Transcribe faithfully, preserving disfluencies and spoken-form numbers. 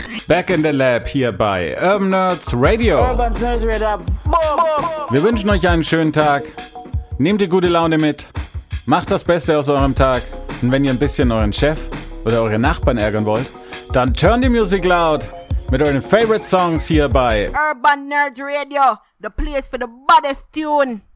Back in the Lab hier bei Urban Nerds Radio. Urban Nerds Radio. Wir wünschen euch einen schönen Tag. Nehmt die gute Laune mit. Macht das Beste aus eurem Tag. Und wenn ihr ein bisschen euren Chef oder eure Nachbarn ärgern wollt, dann turn the music loud mit euren Favorite Songs hier bei Urban Nerds Radio, the place for the baddest tune.